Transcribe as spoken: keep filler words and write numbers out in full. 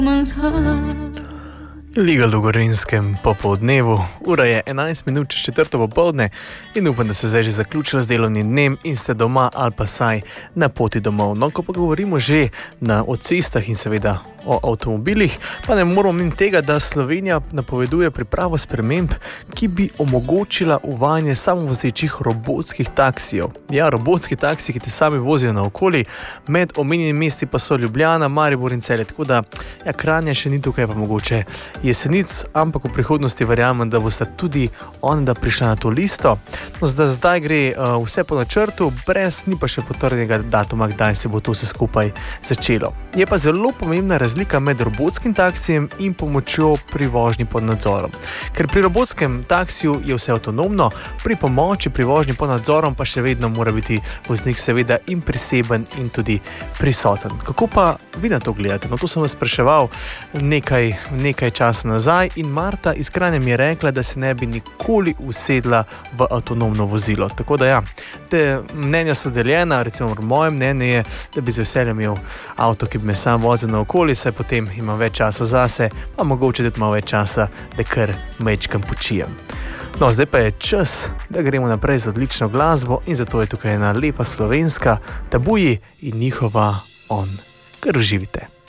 Liga v Gorinskem popoldnevu, ura je enajst minut čez četrto popoldne in upam, da se zdaj že zaključila z delovnim dnem in ste doma ali pa saj na poti domov. No, ko pa govorimo že na, o cestah in seveda o avtomobilih, pa ne moramo mimo tega, da Slovenija napoveduje pripravo sprememb, ki bi omogočila uvajanje samovozečih robotskih taksijev. Ja, robotski taksiji, ki te sami vozijo naokoli, med omenjenimi mesti pa so Ljubljana, Maribor in Celje, tako da ja, Kranja še ni tukaj, pa mogoče Jesenic, ampak v prihodnosti verjamem, da boste tudi onda prišla na to listo. No, zdaj, zdaj gre uh, vse po načrtu, brez ni pa še potrjenega datuma, kdaj se bo to vse skupaj začelo. Je pa zelo pomembna razlika med robotskim taksijem in pomočjo pri vožnji pod nadzorom. Ker pri robotskem taksiju je vse avtonomno, pri pomoči pri vožnji pod nadzorom pa še vedno mora biti voznik seveda in priseben in tudi prisoten. Kako pa vi na to gledate? No, to sem vas spraševal nekaj, nekaj časa nazaj in Marta iz Kranja mi je rekla, da se ne bi nikoli usedla v avtonomno vozilo. Tako da ja, te mnenja so deljena, recimo moje mnenje je, da bi z veseljem imel avto, ki bi me sam vozil naokoli, saj potem imam več časa zase, pa mogoče tudi malo več časa, da kar mečkam počijem. No, zdaj pa je čas, da gremo naprej z odlično glasbo in zato je tukaj ena lepa slovenska Tabuji in njihova On. Kar uživite.